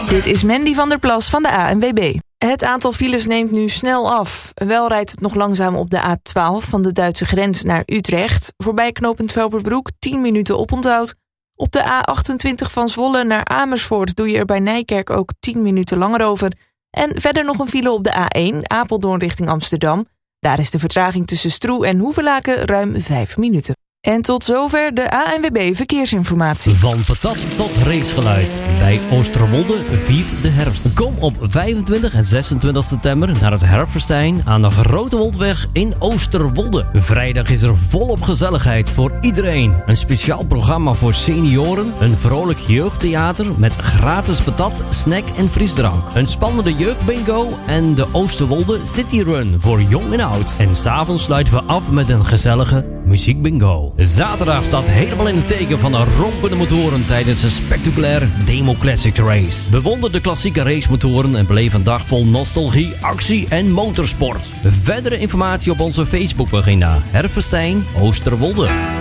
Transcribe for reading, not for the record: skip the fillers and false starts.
Dit is Mandy van der Plas van de ANWB. Het aantal files neemt nu snel af. Wel rijdt het nog langzaam op de A12 van de Duitse grens naar Utrecht. Voorbij knooppunt Velperbroek 10 minuten oponthoud. Op de A28 van Zwolle naar Amersfoort doe je er bij Nijkerk ook 10 minuten langer over. En verder nog een file op de A1 Apeldoorn richting Amsterdam. Daar is de vertraging tussen Stroe en Hoevelaken ruim 5 minuten. En tot zover de ANWB Verkeersinformatie. Van patat tot racegeluid. Bij Oosterwolde viert de herfst. Kom op 25 en 26 september naar het Herfstfestijn aan de Grote Woldweg in Oosterwolde. Vrijdag is er volop gezelligheid voor iedereen. Een speciaal programma voor senioren. Een vrolijk jeugdtheater met gratis patat, snack en frisdrank. Een spannende jeugdbingo en de Oosterwolde City Run voor jong en oud. En s'avonds sluiten we af met een gezellige muziekbingo. Zaterdag staat helemaal in het teken van de rompende motoren tijdens de spectaculaire Demo Classics Race. Bewonder de klassieke racemotoren en beleef een dag vol nostalgie, actie en motorsport. Verdere informatie op onze Facebookpagina Herfstfestijn Oosterwolde.